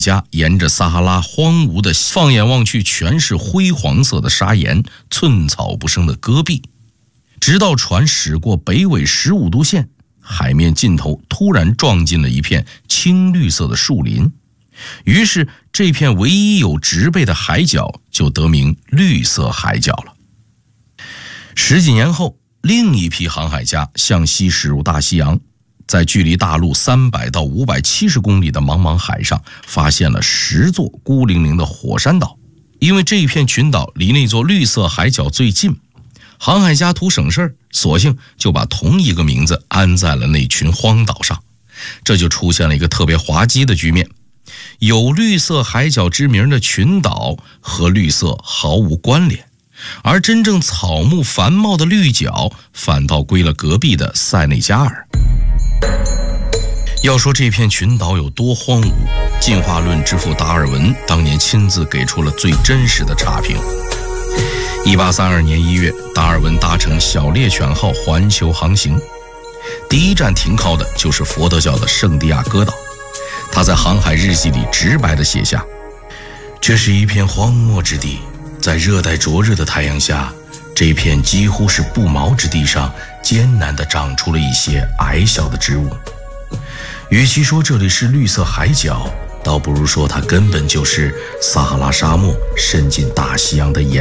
家沿着撒哈拉荒芜的，放眼望去全是灰黄色的砂岩，寸草不生的戈壁。直到船驶过北纬15度线，海面尽头突然撞进了一片青绿色的树林，于是这片唯一有植被的海角就得名绿色海角了。10几年后，另一批航海家向西驶入大西洋，在距离大陆300到570公里的茫茫海上，发现了10座孤零零的火山岛。因为这片群岛离那座绿色海角最近，航海家图省事儿，索性就把同一个名字安在了那群荒岛上。这就出现了一个特别滑稽的局面，有绿色海角之名的群岛和绿色毫无关联，而真正草木繁茂的绿角反倒归了隔壁的塞内加尔。要说这片群岛有多荒芜，进化论之父达尔文当年亲自给出了最真实的差评。1832年1月，达尔文搭乘小猎犬号环球航行，第一站停靠的就是佛得角的圣地亚哥岛。他在航海日记里直白地写下：这是一片荒漠之地，在热带灼热的太阳下，这片几乎是不毛之地上艰难地长出了一些矮小的植物。与其说这里是绿色海角，倒不如说它根本就是撒哈拉沙漠渗进大西洋的